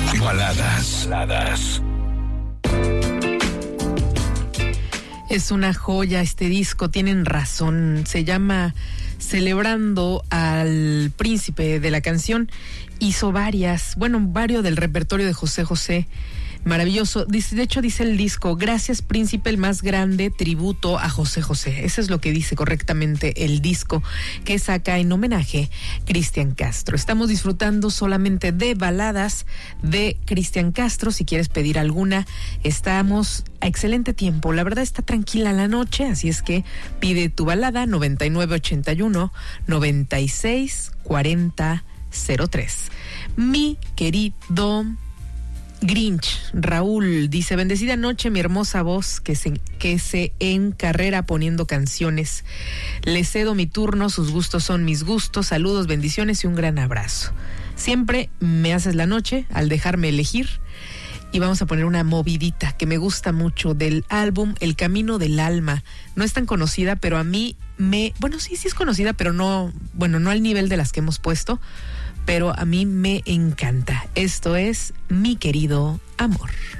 Baladas. Es una joya este disco, tienen razón. Se llama Celebrando al Príncipe de la canción. Hizo varios del repertorio de José José. Maravilloso. De hecho, dice el disco: gracias, príncipe, el más grande tributo a José José. Eso es lo que dice correctamente el disco que saca en homenaje Cristian Castro. Estamos disfrutando solamente de baladas de Cristian Castro. Si quieres pedir alguna, estamos a excelente tiempo. La verdad, está tranquila la noche, así es que pide tu balada 9981-964003. Mi querido Grinch, Raúl, dice: bendecida noche, mi hermosa voz que se encarrera poniendo canciones. Le cedo mi turno, sus gustos son mis gustos. Saludos, bendiciones y un gran abrazo. Siempre me haces la noche al dejarme elegir. Y vamos a poner una movidita que me gusta mucho del álbum El Camino del Alma. No es tan conocida, pero a mí sí es conocida, pero no al nivel de las que hemos puesto. Pero a mí me encanta. Esto es Mi Querido Amor.